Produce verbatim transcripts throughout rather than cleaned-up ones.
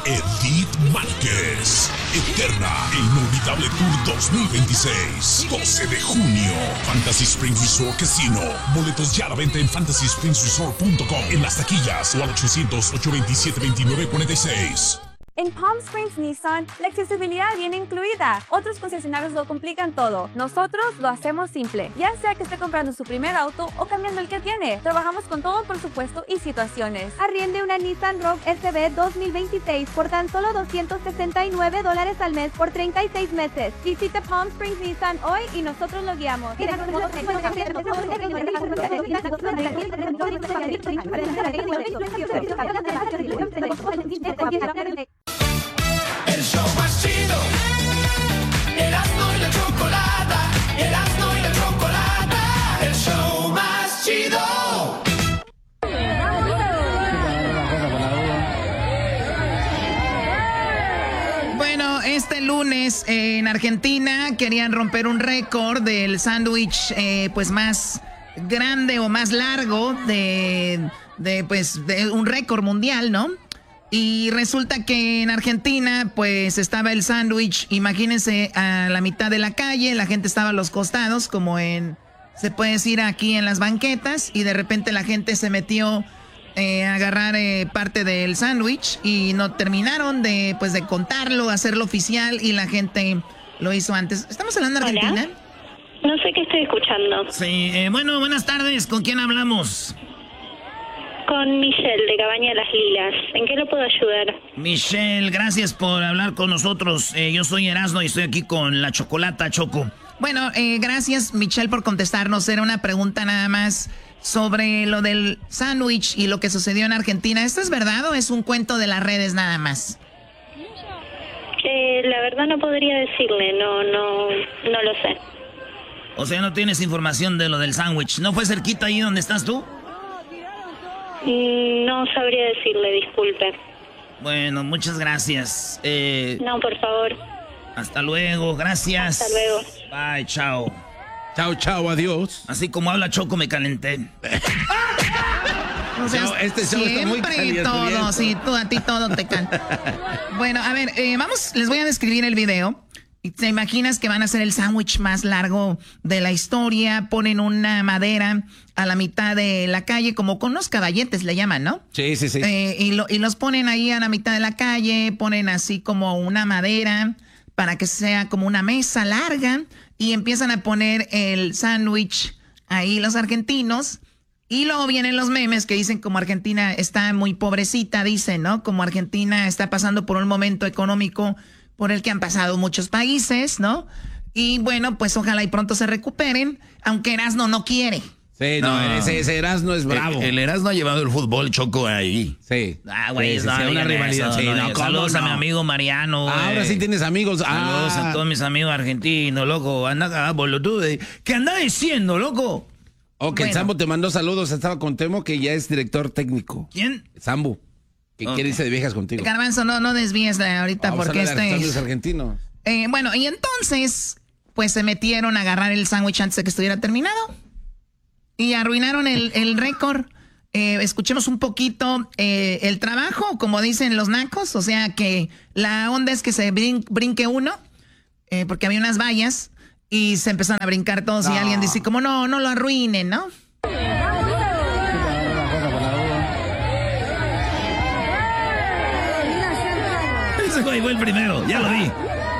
Edith Márquez. Eterna e Inolvidable Tour dos mil veintiséis. doce de junio. Fantasy Springs Resort Casino. Boletos ya a la venta en fantasy springs resort punto com, en las taquillas o al ochocientos, ocho veintisiete, veintinueve cuarenta y seis. En Palm Springs Nissan, la accesibilidad viene incluida. Otros concesionarios lo complican todo. Nosotros lo hacemos simple. Ya sea que esté comprando su primer auto o cambiando el que tiene. Trabajamos con todo el presupuesto y situaciones. Arriende una Nissan Rogue S V dos mil veintiséis por tan solo doscientos sesenta y nueve dólares al mes por treinta y seis meses. Visite Palm Springs Nissan hoy y nosotros lo guiamos. El show más chido, Erasmo y la Chocolata, Erasmo y la Chocolata, el show más chido. Bueno, este lunes eh, en Argentina querían romper un récord del sándwich eh, pues más grande o más largo de, de pues de un récord mundial, ¿no? Y resulta que en Argentina, pues, estaba el sándwich, imagínense, a la mitad de la calle, la gente estaba a los costados, como en, se puede decir, aquí en las banquetas, y de repente la gente se metió eh, a agarrar eh, parte del sándwich, y no terminaron de, pues, de contarlo, hacerlo oficial, y la gente lo hizo antes. ¿Estamos hablando de Argentina? Hola. No sé qué estoy escuchando. Sí, eh, bueno, buenas tardes, ¿con quién hablamos? Con Michelle, de Cabaña de las Lilas. ¿En qué lo puedo ayudar? Michelle, gracias por hablar con nosotros. Eh, yo soy Erasmo y estoy aquí con la Chocolata, Choco. Bueno, eh, gracias, Michelle, por contestarnos. Era una pregunta nada más sobre lo del sándwich y lo que sucedió en Argentina. ¿Esto es verdad o es un cuento de las redes nada más? Eh, la verdad no podría decirle, no, no, no lo sé. O sea, no tienes información de lo del sándwich. ¿No fue cerquita ahí donde estás tú? No sabría decirle, disculpe. Bueno, muchas gracias. Eh, no, por favor. Hasta luego, gracias. Hasta luego. Bye, chao. Chao, chao, adiós. Así como habla Choco, me calenté. O sea, no, este show está muy siempre todo, sí, tú, a ti todo te canta. Bueno, a ver, eh, vamos, les voy a describir el video. ¿Te imaginas que van a hacer el sándwich más largo de la historia? Ponen una madera a la mitad de la calle, como con unos caballetes le llaman, ¿no? Sí, sí, sí. Eh, y, lo, y los ponen ahí a la mitad de la calle, ponen así como una madera para que sea como una mesa larga y empiezan a poner el sándwich ahí los argentinos. Y luego vienen los memes que dicen como Argentina está muy pobrecita, dicen, ¿no? Como Argentina está pasando por un momento económico por el que han pasado muchos países, ¿no? Y bueno, pues ojalá y pronto se recuperen, aunque Erasmo no quiere. Sí, no, no. Ese, ese Erasmo es bravo. El, el Erasmo ha llevado el fútbol, Choco, ahí. Sí. Ah, güey, sí, no, sí, no, una rivalidad. Eso, sí, no, no, saludos no? a mi amigo Mariano, güey. Ah, ahora sí tienes amigos. Saludos ah. a todos mis amigos argentinos, loco. Anda acá, boludo. ¿Qué anda diciendo, loco? Ok, bueno. Sambo te mandó saludos. Estaba con Temo, que ya es director técnico. ¿Quién? Sambo. ¿Qué okay. quiere irse de viejas contigo? Garbanzo, no, no desvíes de ahorita. Vamos porque este es argentino. Eh, bueno, y entonces, pues se metieron a agarrar el sándwich antes de que estuviera terminado. Y arruinaron el, el récord. Eh, escuchemos un poquito eh, el trabajo, como dicen los nacos. O sea que la onda es que se brin brinque uno, eh, porque había unas vallas, y se empezaron a brincar todos. No. Y alguien dice como, no, no lo arruinen, ¿no? Ese güey fue el primero, ya lo vi.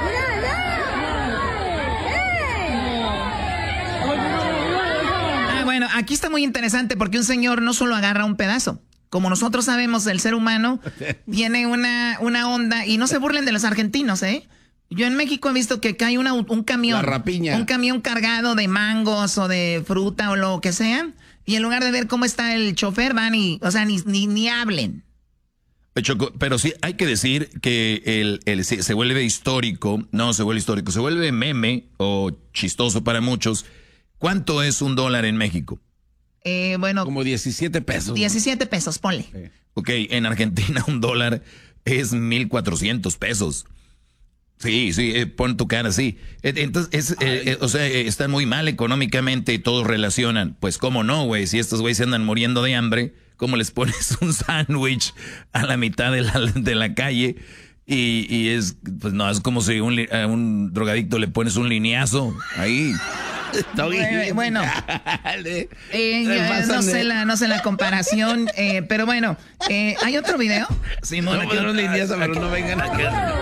Bueno, aquí está muy interesante porque un señor no solo agarra un pedazo. Como nosotros sabemos, el ser humano tiene una, una onda, y no se burlen de los argentinos, ¿eh? Yo en México he visto que cae una, un camión. La rapiña. Un camión cargado de mangos o de fruta o lo que sea. Y en lugar de ver cómo está el chofer, van y, o sea, ni, ni, ni hablen. Choco, pero sí hay que decir que el, el, se, se vuelve histórico, no se vuelve histórico, se vuelve meme o chistoso para muchos. ¿Cuánto es un dólar en México? Eh, bueno. Como diecisiete pesos. diecisiete pesos, ponle. Sí. Ok, en Argentina un dólar es mil cuatrocientos pesos. Sí, sí, eh, pon tu cara así. Entonces, es, eh, eh, o sea, eh, están muy mal económicamente y todos relacionan. Pues, ¿cómo no, güey? Si estos güeyes se andan muriendo de hambre, cómo les pones un sándwich a la mitad de la, de la calle y, y es, pues no, es como si un, a un drogadicto le pones un lineazo ahí. Bueno, bueno eh, yo, no sé la no sé la comparación, eh, pero bueno, eh, ¿hay otro video? Sí, no, no, no, líneas, pero no vengan aquí.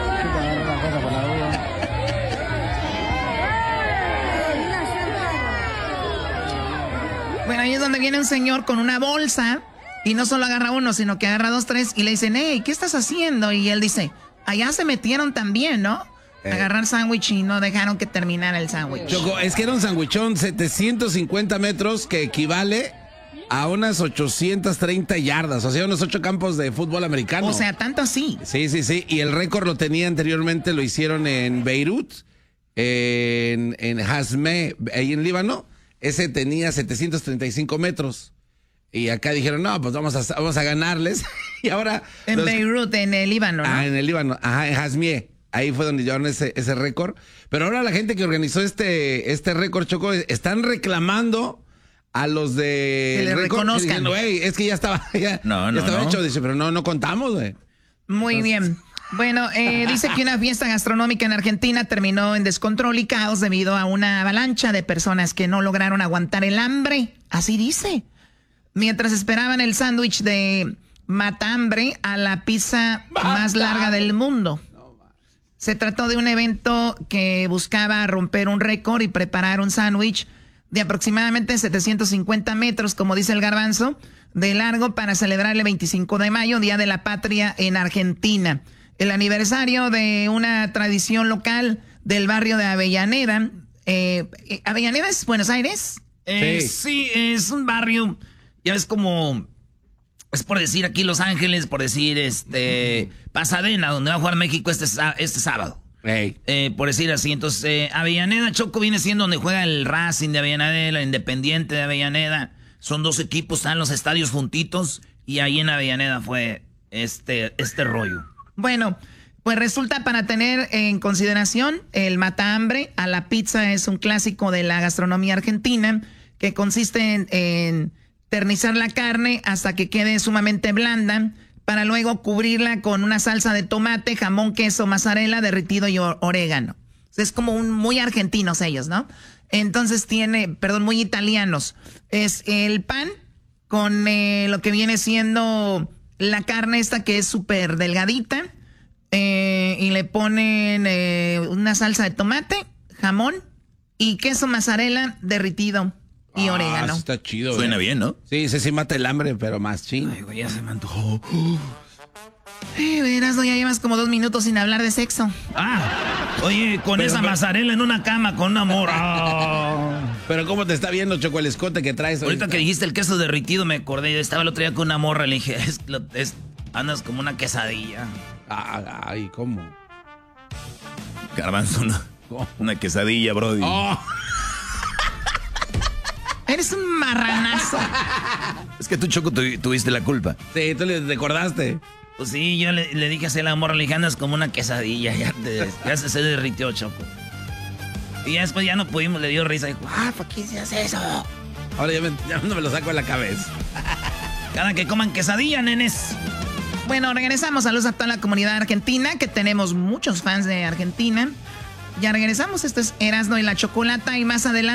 Bueno, ahí es donde viene un señor con una bolsa y no solo agarra uno, sino que agarra dos, tres y le dicen, hey, ¿qué estás haciendo? Y él dice, allá se metieron también, ¿no? Eh. Agarrar sándwich y no dejaron que terminara el sándwich. Choco, es que era un sándwichón, setecientos cincuenta metros, que equivale a unas ochocientas treinta yardas, o sea, unos ocho campos de fútbol americano. O sea, tanto así. Sí, sí, sí, y el récord lo tenía anteriormente, lo hicieron en Beirut, en, en Hazme, ahí en Líbano, ese tenía setecientos treinta y cinco metros. Y acá dijeron, no, pues vamos a, vamos a ganarles. Y ahora... En los... Beirut, en el Líbano, ¿no? Ah, en el Líbano, ajá, en Hazmie. Ahí fue donde llevaron ese, ese récord. Pero ahora la gente que organizó este, este récord, Choco, están reclamando a los de... Que le reconozcan. Güey, es que ya estaba, ya, no, no, ya estaba no. hecho. Dice, pero no, no contamos, güey. Muy Entonces... bien. Bueno, eh, dice que una fiesta gastronómica en Argentina terminó en descontrol y caos debido a una avalancha de personas que no lograron aguantar el hambre. Así dice. Mientras esperaban el sándwich de matambre a la pizza más larga del mundo. Se trató de un evento que buscaba romper un récord y preparar un sándwich de aproximadamente setecientos cincuenta metros, como dice el Garbanzo, de largo para celebrar el veinticinco de mayo, Día de la Patria en Argentina. El aniversario de una tradición local del barrio de Avellaneda. Eh, ¿Avellaneda es Buenos Aires? Eh, sí. sí, es un barrio, ya ves como... Es por decir aquí Los Ángeles, por decir este Pasadena, donde va a jugar México este, este sábado. Hey. Eh, por decir así. Entonces, eh, Avellaneda, Choco, viene siendo donde juega el Racing de Avellaneda, el Independiente de Avellaneda. Son dos equipos, están los estadios juntitos. Y ahí en Avellaneda fue este, este rollo. Bueno, pues resulta, para tener en consideración, el matambre a la pizza es un clásico de la gastronomía argentina que consiste en... en ternizar la carne hasta que quede sumamente blanda para luego cubrirla con una salsa de tomate, jamón, queso, mozzarella derretido y orégano. Es como un muy argentinos ellos, ¿no? Entonces tiene, perdón, muy italianos. Es el pan con eh, lo que viene siendo la carne esta que es súper delgadita eh, y le ponen eh, una salsa de tomate, jamón y queso mozzarella derretido. Y orégano. Ah, está chido. Suena bien, ¿no? Sí, ese sí mata el hambre, pero más chido. Ay, güey, ya se me antojó. Eh, verás, ya llevas como dos minutos sin hablar de sexo. Ah, oye, con pero, esa pero, mozzarella en una cama con un amor. Oh. Pero ¿cómo te está viendo, Choco, el escote que traes? Ahorita, ahorita que dijiste el queso derritido me acordé. Estaba el otro día con una morra, le dije, es, es, andas como una quesadilla. Ah, ay, ¿cómo? Garbanzo, una, una quesadilla, brody. Oh. Eres un marranazo. Es que tú, Choco, tu, tuviste la culpa. Sí, tú le recordaste. Pues sí, yo le, le dije así a la morra, le dije, andas como una quesadilla, ya, te, ya se, se derritió, Choco. Y ya después ya no pudimos, le dio risa. Dijo, ah, ¿por qué se hace eso? Ahora ya, me, ya no me lo saco de la cabeza. Cada que coman quesadilla, nenes. Bueno, regresamos. Saludos a toda la comunidad argentina, que tenemos muchos fans de Argentina. Ya regresamos. Esto es Erasmo y la Chocolata y más adelante.